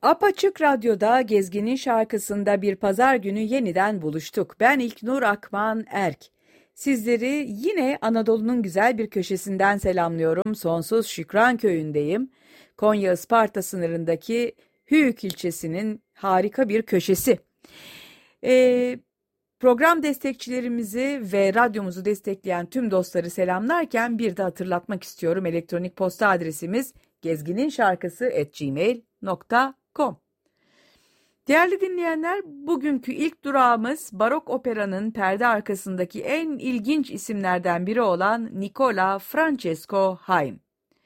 Apaçık Radyo'da Gezgin'in şarkısında bir pazar günü yeniden buluştuk. Ben İlknur Akman Erk. Sizleri yine Anadolu'nun güzel bir köşesinden selamlıyorum. Sonsuz Şükran Köyü'ndeyim. Konya Isparta sınırındaki Hüyük ilçesinin harika bir köşesi. Program destekçilerimizi ve radyomuzu destekleyen tüm dostları selamlarken bir de hatırlatmak istiyorum. Elektronik posta adresimiz gezgininşarkısı@gmail.com. Değerli dinleyenler, bugünkü ilk durağımız barok operanın perde arkasındaki en ilginç isimlerden biri olan Nicola Francesco Haydn.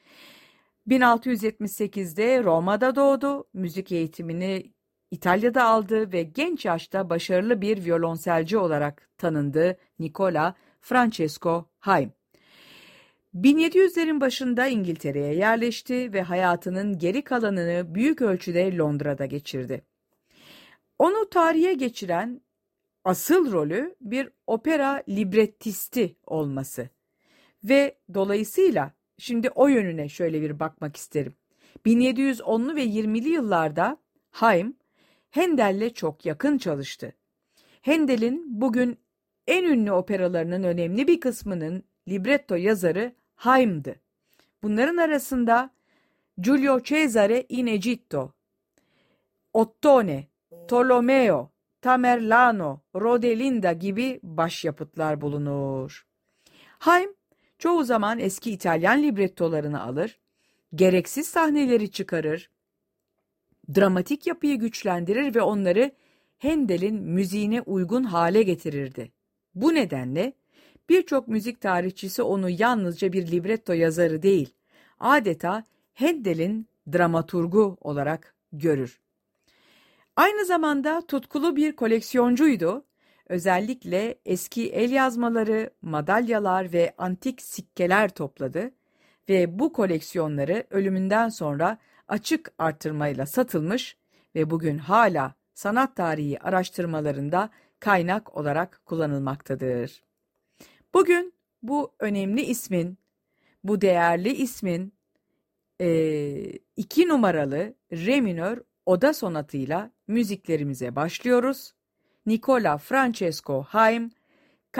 1678'de Roma'da doğdu, müzik eğitimini İtalya'da aldı ve genç yaşta başarılı bir violonselci olarak tanındı Nicola Francesco Haydn. 1700'lerin başında İngiltere'ye yerleşti ve hayatının geri kalanını büyük ölçüde Londra'da geçirdi. Onu tarihe geçiren asıl rolü bir opera librettisti olması ve dolayısıyla şimdi o yönüne şöyle bir bakmak isterim. 1710'lu ve 20'li yıllarda Haydn, Handel'le çok yakın çalıştı. Handel'in bugün en ünlü operalarının önemli bir kısmının libretto yazarı Haydn'dı. Bunların arasında Giulio Cesare in Egitto, Ottone, Tolomeo, Tamerlano, Rodelinda gibi başyapıtlar bulunur. Haydn çoğu zaman eski İtalyan librettolarını alır, gereksiz sahneleri çıkarır, dramatik yapıyı güçlendirir ve onları Handel'in müziğine uygun hale getirirdi. Bu nedenle birçok müzik tarihçisi onu yalnızca bir libretto yazarı değil, adeta Handel'in dramaturgu olarak görür. Aynı zamanda tutkulu bir koleksiyoncuydu. Özellikle eski el yazmaları, madalyalar ve antik sikkeler topladı ve bu koleksiyonları ölümünden sonra açık artırmayla satılmış ve bugün hala sanat tarihi araştırmalarında kaynak olarak kullanılmaktadır. Bugün bu önemli ismin, bu değerli ismin 2 numaralı re minör oda sonatıyla müziklerimize başlıyoruz. Nicola Francesco Haydn,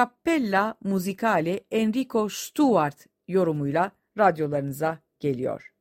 Cappella Musicale Enrico Stuart yorumuyla radyolarınıza geliyor.